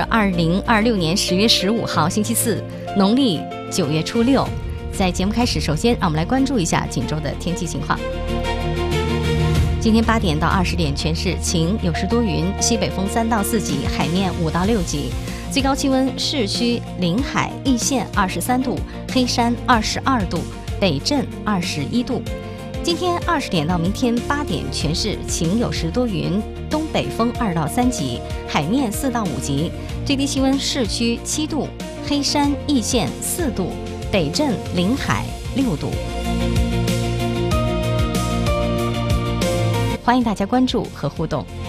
2026年10月15号星期四，农历9月初6。在节目开始，首先让我们来关注一下锦州的天气情况。今天8点到20点全是晴，有时多云，西北风3到4级，海面5到6级。最高气温市区、临海、易县23度，黑山22度，北镇21度。今天20点到明天8点全是晴，有时多云，东北风2到3级，海面4到5级。最低气温市区7度，黑山、易县4度，北镇、临海6度。欢迎大家关注和互动。